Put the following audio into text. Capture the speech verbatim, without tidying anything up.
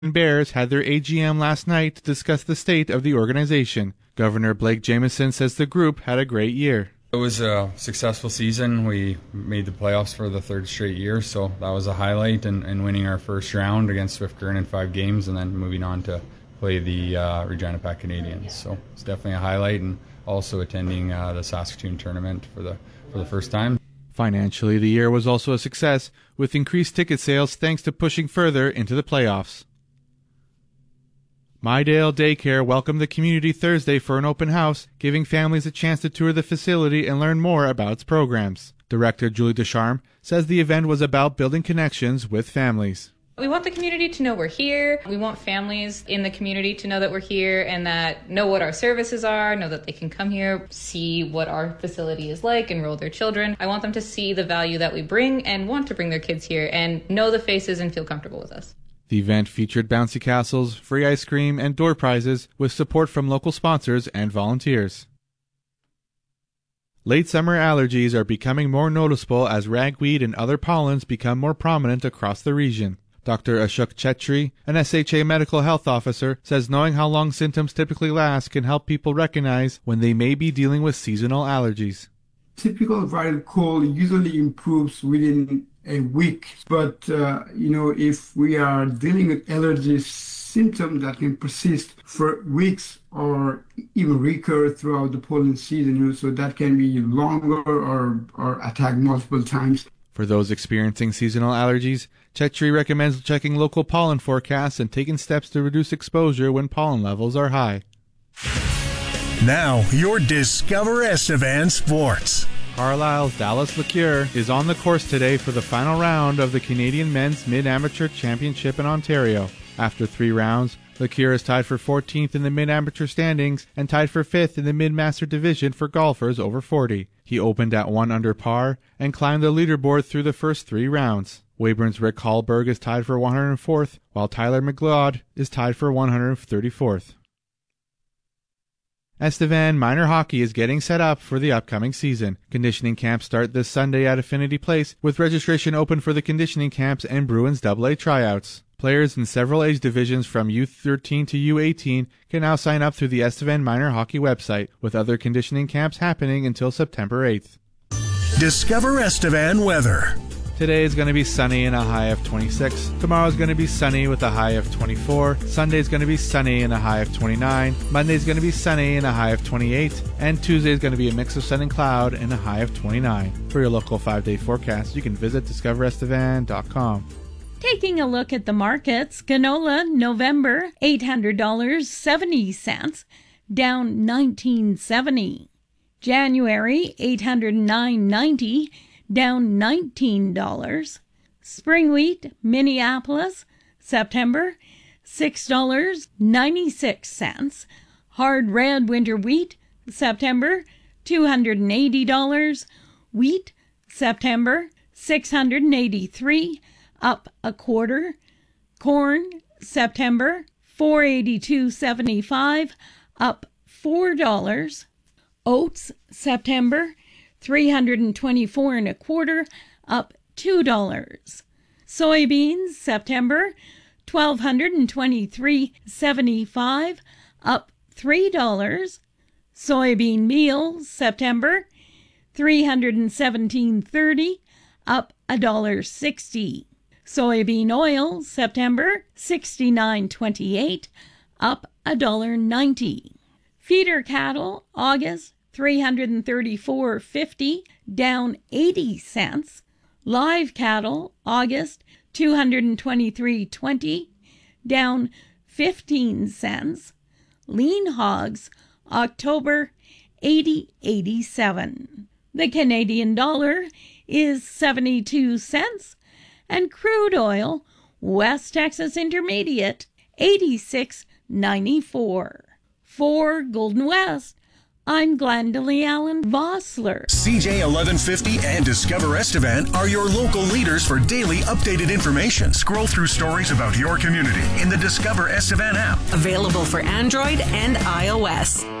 Bears had their A G M last night to discuss the state of the organization. Governor Blake Jameson says the group had a great year. It was a successful season. We made the playoffs for the third straight year, so that was a highlight, and, and winning our first round against Swift Current in five games and then moving on to play the uh, Regina Pac Canadians. So it's definitely a highlight, and also attending uh, the Saskatoon tournament for the for the first time. Financially, the year was also a success, with increased ticket sales thanks to pushing further into the playoffs. Mydale Daycare welcomed the community Thursday for an open house, giving families a chance to tour the facility and learn more about its programs. Director Julie Descharmes says the event was about building connections with families. We want the community to know we're here. We want families in the community to know that we're here and that know what our services are, know that they can come here, see what our facility is like, enroll their children. I want them to see the value that we bring and want to bring their kids here and know the faces and feel comfortable with us. The event featured bouncy castles, free ice cream, and door prizes with support from local sponsors and volunteers. Late summer allergies are becoming more noticeable as ragweed and other pollens become more prominent across the region. Doctor Ashok Chetri, an S H A medical health officer, says knowing how long symptoms typically last can help people recognize when they may be dealing with seasonal allergies. Typical viral cold usually improves within a week, but uh, you know, if we are dealing with allergy symptoms that can persist for weeks or even recur throughout the pollen season, you know, so that can be longer or, or attack multiple times. For those experiencing seasonal allergies, Chetri recommends checking local pollen forecasts and taking steps to reduce exposure when pollen levels are high. Now, your Discover Estevan Sports. Carlisle's Dallas Liqueur is on the course today for the final round of the Canadian Men's Mid-Amateur Championship in Ontario. After three rounds, Liqueur is tied for fourteenth in the mid-amateur standings and tied for fifth in the mid-master division for golfers over forty. He opened at one under par and climbed the leaderboard through the first three rounds. Weyburn's Rick Hallberg is tied for one hundred fourth, while Tyler McLeod is tied for one hundred thirty-fourth. Estevan Minor Hockey is getting set up for the upcoming season. Conditioning camps start this Sunday at Affinity Place, with registration open for the conditioning camps and Bruins double A tryouts. Players in several age divisions from U thirteen to U eighteen can now sign up through the Estevan Minor Hockey website, with other conditioning camps happening until September eighth. Discover Estevan weather. Today is going to be sunny and a high of twenty-six. Tomorrow is going to be sunny with a high of twenty-four. Sunday is going to be sunny and a high of twenty-nine. Monday is going to be sunny and a high of twenty-eight. And Tuesday is going to be a mix of sun and cloud and a high of twenty-nine. For your local five-day forecast, you can visit discover estevan dot com. Taking a look at the markets, canola November eight hundred dollars and seventy cents, down nineteen seventy. January eight hundred nine ninety, down nineteen dollars. Spring wheat Minneapolis September six dollars and ninety-six cents. Hard red winter wheat September two hundred eighty dollars. Wheat September six hundred eighty-three dollars, up a quarter. Corn September four eighty-two seventy-five, up four dollars. Oats September three hundred twenty-four and a quarter, up two dollars. Soybeans September twelve twenty-three seventy-five, up three dollars. Soybean meal September three hundred seventeen thirty, up a dollar sixty. Soybean oil September sixty-nine twenty-eight, up a dollar ninety. Feeder cattle August three hundred thirty-four fifty, down eighty cents. Live cattle August two hundred twenty-three twenty, down fifteen cents. Lean hogs October eighty eighty-seven. The Canadian dollar is seventy-two cents, and crude oil West Texas Intermediate eighty-six ninety-four. For Golden West, I'm Glendalee Allen Vossler. C J eleven fifty and Discover Estevan are your local leaders for daily updated information. Scroll through stories about your community in the Discover Estevan app. Available for Android and iOS.